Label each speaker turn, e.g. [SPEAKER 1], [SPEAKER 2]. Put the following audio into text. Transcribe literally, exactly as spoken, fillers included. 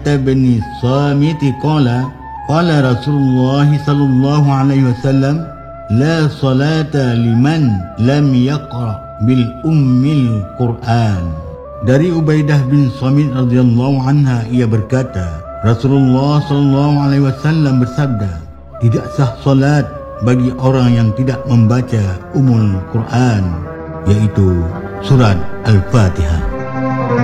[SPEAKER 1] بن الصامت قال قال رسول الله صلى الله عليه وسلم لا صلاة لمن لم يقرأ بالأم القرآن. Dari Ubaidah bin Samit radhiyallahu anha, ia berkata, Rasulullah sallallahu alaihi wasallam bersabda, tidak sah salat bagi orang yang tidak membaca Ummul Quran, yaitu surat Al-Fatihah.